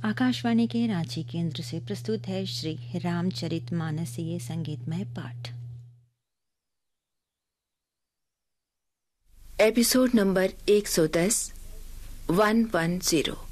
आकाशवाणी के रांची केंद्र से प्रस्तुत है श्री रामचरितमानसीय संगीतमय पाठ। Episode number 110 110।